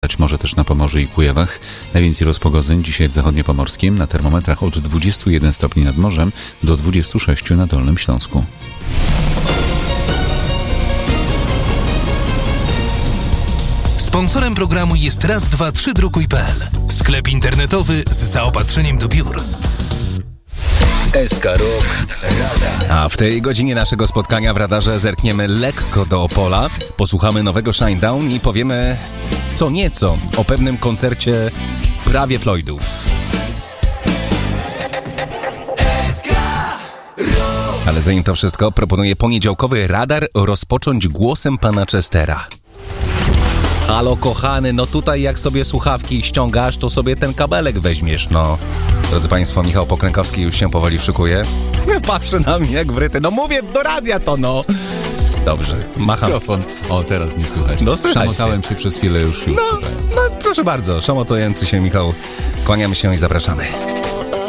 Może też na Pomorzu i Kujawach. Najwięcej rozpogodzeń dzisiaj w zachodniopomorskim. Na termometrach od 21 stopni nad morzem do 26 na Dolnym Śląsku. Sponsorem programu jest raz232.pl. Sklep internetowy z zaopatrzeniem do biur. SK Rok Radar. A w tej godzinie naszego spotkania w radarze zerkniemy lekko do Opola, posłuchamy nowego Shinedown i powiemy co nieco o pewnym koncercie prawie Floydów. Ale zanim to wszystko, proponuję poniedziałkowy radar rozpocząć głosem pana Chestera. Halo kochany, no tutaj jak sobie słuchawki ściągasz, to sobie ten kabelek weźmiesz, no. Drodzy państwo, Michał Pokrękowski już się powoli szykuje. Patrzy na mnie jak wryty. No mówię do radia to, no. Dobrze, macham. Mikrofon. O, teraz mnie słychać. No słychać. Szamotałem się przez chwilę już. No proszę bardzo, szamotujący się Michał. Kłaniamy się i zapraszamy.